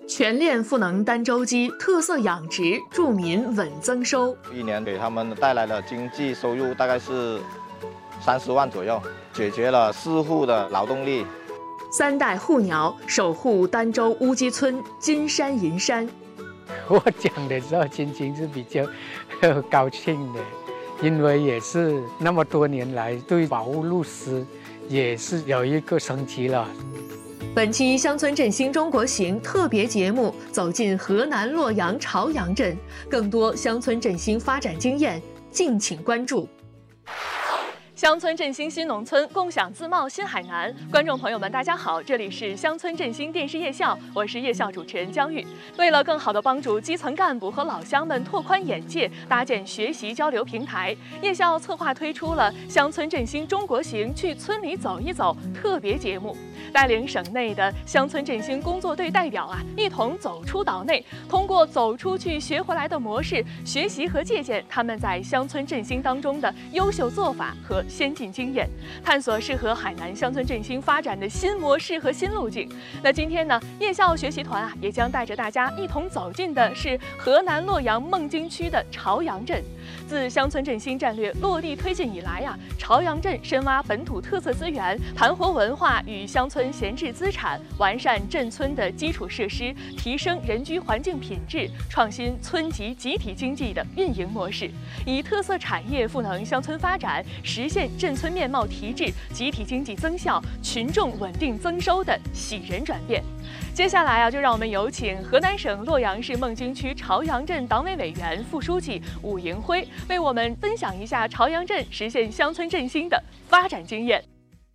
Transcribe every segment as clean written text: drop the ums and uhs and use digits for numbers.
全链赋能儋州鸡特色养殖，助民稳增收。 一年给他们带来的经济收入大概是30万左右，解决了4户的劳动力。 3代护鸟守护儋州乌鸡村金山银山。 我讲的时候心情是比较高兴的，因为也是那么多年来对保护鹭鸶也是有一个升级了。 本期乡村振兴中国行特别节目走进河南洛阳朝阳镇，更多乡村振兴发展经验，敬请关注。乡村振兴新农村，共享自贸新海南。观众朋友们，大家好，这里是乡村振兴电视夜校，我是夜校主持人姜玉。为了更好地帮助基层干部和老乡们拓宽眼界，搭建学习交流平台，夜校策划推出了乡村振兴中国行去村里走一走特别节目，带领省内的乡村振兴工作队代表一同走出岛内，通过走出去学回来的模式，学习和借鉴他们在乡村振兴当中的优秀做法和先进经验，探索适合海南乡村振兴发展的新模式和新路径。那今天呢，夜校学习团也将带着大家一同走进的是河南洛阳孟津区的朝阳镇。自乡村振兴战略落地推进以来朝阳镇深挖本土特色资源，盘活文化与乡村闲置资产，完善镇村的基础设施，提升人居环境品质，创新村级集体经济的运营模式，以特色产业赋能乡村发展，实现镇村面貌提质、集体经济增效、群众稳定增收的喜人转变。接下来就让我们有请河南省洛阳市孟津区朝阳镇党委委员、副书记武迎辉为我们分享一下朝阳镇实现乡村振兴的发展经验。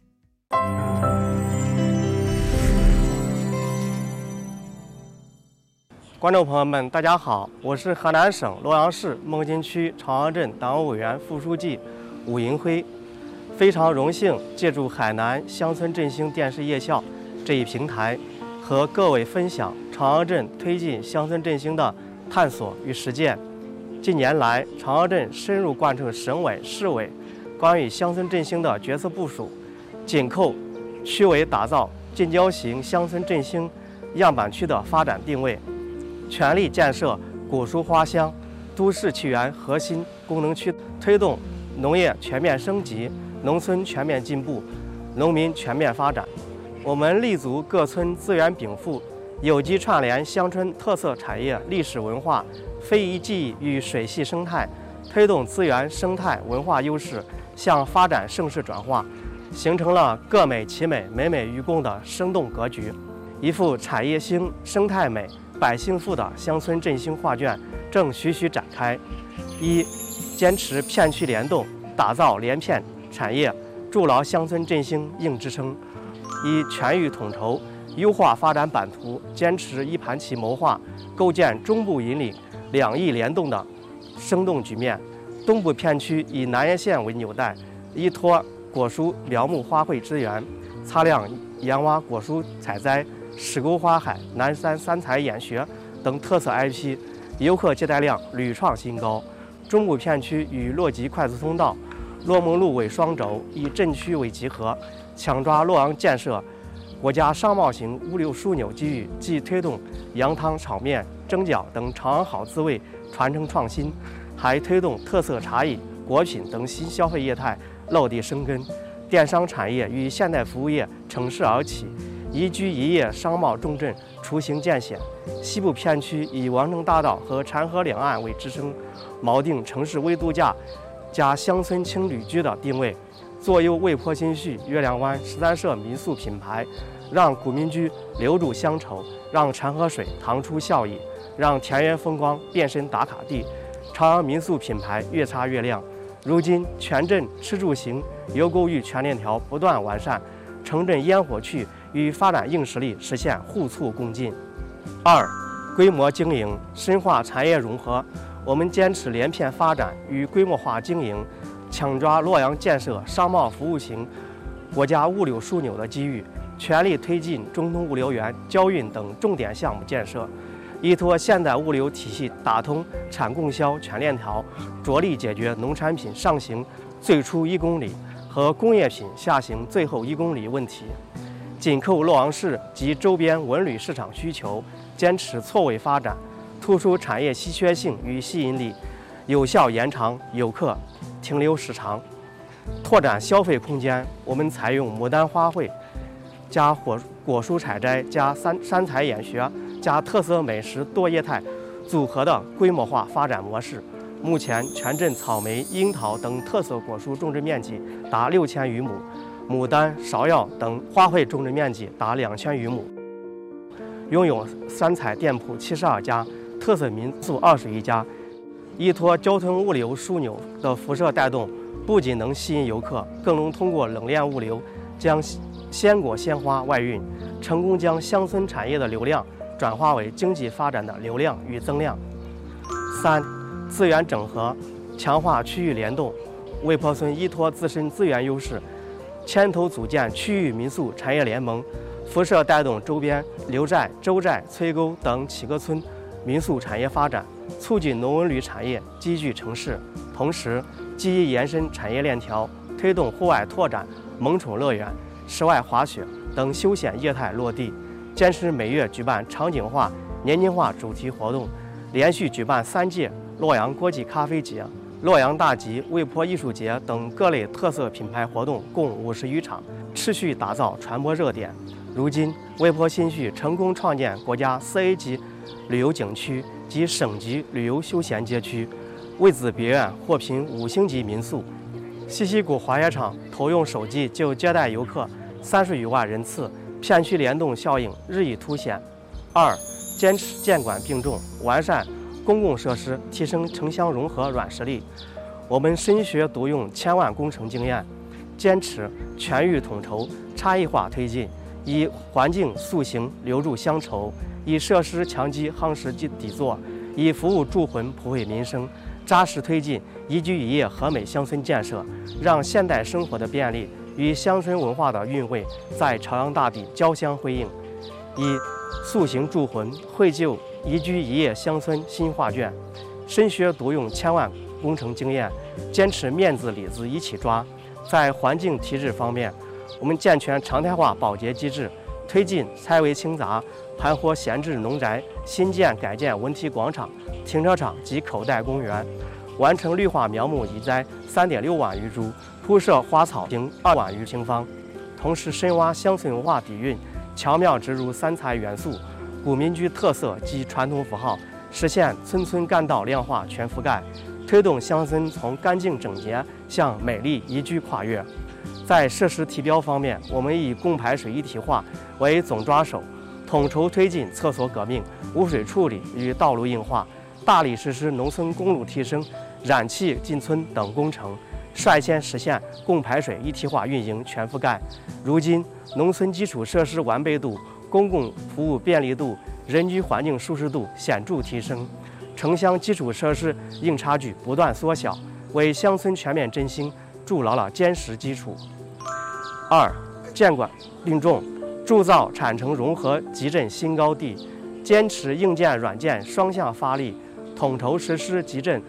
观众朋友们，大家好，我是河南省洛阳市孟津区朝阳镇党委委员、副书记武迎辉。非常荣幸借助海南乡村振兴电视夜校这一平台，和各位分享朝阳镇推进乡村振兴的探索与实践。近年来，朝阳镇深入贯彻省委、市委关于乡村振兴的决策部署，紧扣区委打造近郊型乡村振兴样板区的发展定位，全力建设果蔬花乡、都市气源核心功能区，推动农业全面升级、农村全面进步、农民全面发展。我们立足各村资源禀赋，有机串联乡村特色产业、历史文化、非遗技艺与水系生态，推动资源生态文化优势向发展盛世转化，形成了各美其美、美美与共的生动格局。一幅产业兴、生态美、百姓富的乡村振兴画卷正徐徐展开。一、坚持片区联动，打造连片产业，筑牢乡村振兴硬支撑。一、全域统筹，优化发展版图，坚持一盘棋谋划，构建中部引领、两翼联动的生动局面。东部片区以南沿线为纽带，依托果蔬苗木花卉资源，擦亮盐洼果蔬采摘、石沟花海、南山三才研学等特色 IP， 游客接待量屡创新高。中部片区与洛吉快速通道、洛孟路为双轴，以镇区为集合，抢抓洛阳建设国家商贸型物流枢纽机遇，既推动羊汤、炒面、蒸饺等朝阳好滋味传承创新，还推动特色茶饮、果品等新消费业态落地生根。电商产业与现代服务业乘势而起，宜居宜业商贸重镇雏形渐显。西部片区以王城大道和禅河两岸为支撑，锚定城市微度假加乡村轻旅居的定位，坐优魏坡新序、月亮湾、13社民宿品牌，让古民居留住乡愁，让禅河水淌出笑意，让田园风光变身打卡地。朝阳民宿品牌越擦越亮。如今全镇吃住行游购育全链条不断完善，城镇烟火区与发展硬实力实现互促共进。二、规模经营，深化产业融合。我们坚持连片发展与规模化经营，抢抓洛阳建设商贸服务型国家物流枢纽的机遇，全力推进中通物流园、交运等重点项目建设，依托现代物流体系打通产供销全链条，着力解决农产品上行最初1公里和工业品下行最后1公里问题。 紧扣洛阳市及周边文旅市场需求，坚持错位发展，突出产业稀缺性与吸引力，有效延长游客停留时长。拓展消费空间，我们采用牡丹花卉加果蔬采摘加山采研学加特色美食多业态组合的规模化发展模式。目前全镇草莓、樱桃等特色果蔬种植面积达6000余亩，牡丹、芍药等花卉种植面积达2000余亩，拥有山采店铺72家，特色民宿21家。依托交通物流枢纽的辐射带动，不仅能吸引游客，更能通过冷链物流将鲜果鲜花外运，成功将乡村产业的流量转化为经济发展的流量与增量。3、资源整合，强化区域联动。魏坡村依托自身资源优势，牵头组建区域民宿产业联盟，辐射带动周边刘寨、周寨、崔沟等7个村民宿产业发展，促进农文旅产业积聚城市。同时，积极延伸产业链条，推动户外拓展、萌宠乐园、室外滑雪等休闲业态落地，坚持每月举办场景化、年轻化主题活动，连续举办3届洛阳国际咖啡节、洛阳大集、魏坡艺术节等各类特色品牌活动共50余场，持续打造传播热点。如今，魏坡新区成功创建国家4A 级旅游景区及省级旅游休闲街区，卫子别院获评5星级民宿。西溪谷滑雪场投用手机就接待游客30余万人次，片区联动效应日益凸显。2、坚持监管并重，完善公共设施，提升城乡融合软实力。我们深学独用千万工程经验，坚持全域统筹、差异化推进，以环境塑形留住乡愁，以设施强基夯实底座，以服务铸魂普惠民生，扎实推进宜居宜业和美乡村建设，让现代生活的便利与乡村文化的韵味在朝阳大地交相辉映，以塑形铸魂，绘就宜居宜业乡村新画卷。深学独用千万工程经验，坚持面子里子一起抓。在环境提质方面，我们健全常态化保洁机制，推进拆违清杂、盘活闲置农宅，新建改建文体广场、停车场及口袋公园，完成绿化苗木移栽3.6万余株，铺设花草坪2万余平方。同时深挖乡村文化底蕴，巧妙植入3彩元素、古民居特色及传统符号，实现村村干道亮化全覆盖，推动乡村从干净整洁向美丽宜居跨越。在设施提标方面，我们以供排水一体化为总抓手，统筹推进厕所革命、污水处理与道路硬化，大力实施农村公路提升、燃气进村等工程，率先实现供排水一体化运营全覆盖。如今，农村基础设施完备度、公共服务便利度、人居环境舒适度显著提升，城乡基础设施硬差距不断缩小，为乡村全面振兴筑牢了坚实基础。2、监管并重，铸造产城融合集镇新高地，坚持硬件软件双向发力，统筹实施集镇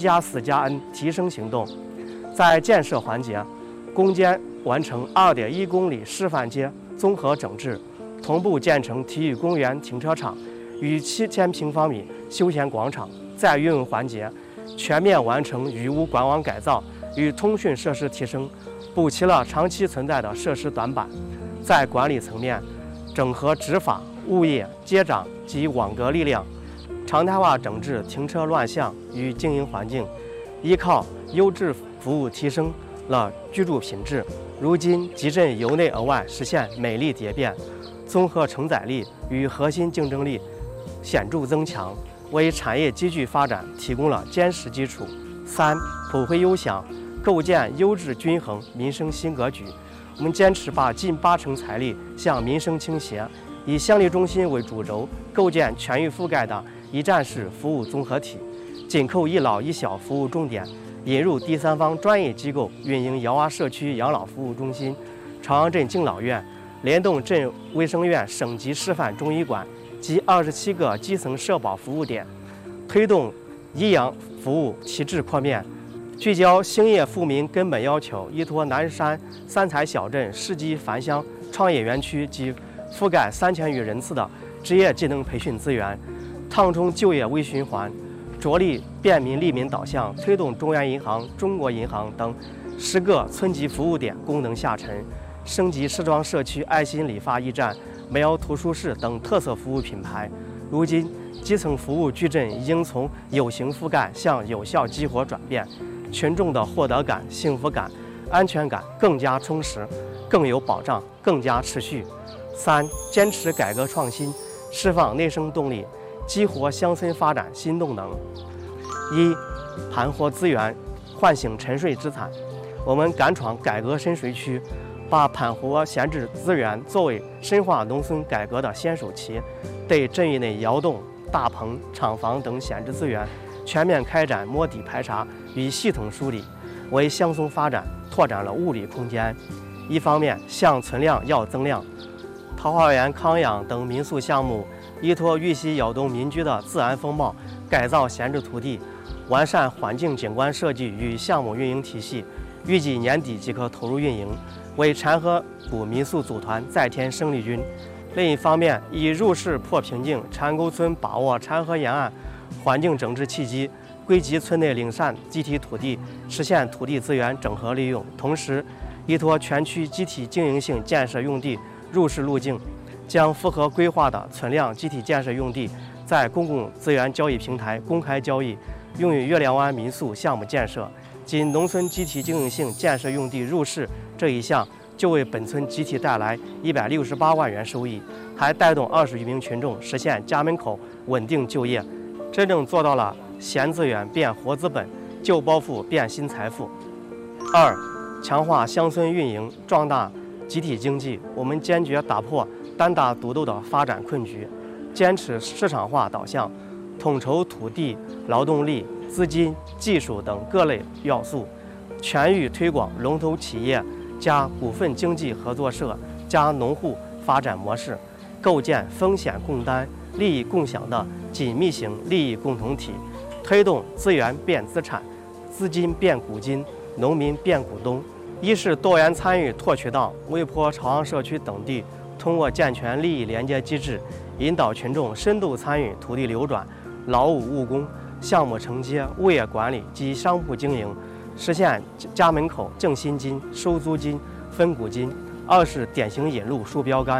7+4+N 提升行动。在建设环节，攻坚完成2.1公里示范街综合整治，同步建成体育公园停车场与7000平方米休闲广场。在运营环节，全面完成雨污管网改造与通讯设施提升，补齐了长期存在的设施短板。在管理层面，整合执法、物业、街长及网格力量，常态化整治停车乱象与经营环境，依靠优质服务提升了居住品质。如今，集镇由内而外实现美丽蝶变，综合承载力与核心竞争力显著增强，为产业积聚发展提供了坚实基础。3、普惠优享，构建优质均衡民生新格局。我们坚持把近80%财力向民生倾斜，以乡里中心为主轴，构建全域覆盖的一站式服务综合体，紧扣一老一小服务重点，引入第三方专业机构运营瑶洼社区养老服务中心、朝阳镇敬老院，联动镇卫生院省级示范中医馆及27个基层社保服务点，推动医养服务提质扩面，聚焦兴业富民根本要求，依托南山3彩小镇世纪繁乡创业园区及覆盖3000余人次的职业技能培训资源，畅通就业微循环，着力便民利民导向，推动中原银行、中国银行等10个村级服务点功能下沉，升级石庄社区爱心理发驿站、梅窑图书室等特色服务品牌。如今，基层服务矩阵已经从有形覆盖向有效激活转变，群众的获得感、幸福感、安全感更加充实，更有保障，更加持续。3、坚持改革创新，释放内生动力，激活乡村发展新动能。1、盘活资源，唤醒沉睡之产。我们赶闯改革深水区，把盘活闲置资源作为深化农村改革的先手棋，对镇域内窑洞、大棚、厂房等闲置资源全面开展摸底排查与系统梳理，为乡村发展拓展了物理空间。一方面，向存量要增量，桃花源、康养等民宿项目依托玉溪窑洞民居的自然风貌，改造闲置土地，完善环境景观设计与项目运营体系，预计年底即可投入运营，为禅河谷民宿组团再添生力军。另一方面，以入世破瓶颈，禅沟村把握禅河沿岸环境整治契机，归集村内零散集体土地，实现土地资源整合利用。同时，依托全区集体经营性建设用地入市路径，将符合规划的存量集体建设用地在公共资源交易平台公开交易，用于月亮湾民宿项目建设。仅农村集体经营性建设用地入市这一项，就为本村集体带来168万元收益，还带动20余名群众实现家门口稳定就业，真正做到了闲资源变活资本，旧包袱变新财富。2、强化乡村运营，壮大集体经济。我们坚决打破单打独斗的发展困局，坚持市场化导向，统筹土地、劳动力、资金、技术等各类要素，全域推广龙头企业加股份经济合作社加农户发展模式，构建风险共担、利益共享的紧密型利益共同体，推动资源变资产、资金变股金、农民变股东。一是多元参与拓渠道，魏坡、朝阳社区等地通过健全利益连接机制，引导群众深度参与土地流转、劳务务工、项目承接、物业管理及商铺经营，实现家门口挣薪金、收租金、分股金。2是典型引入树标杆，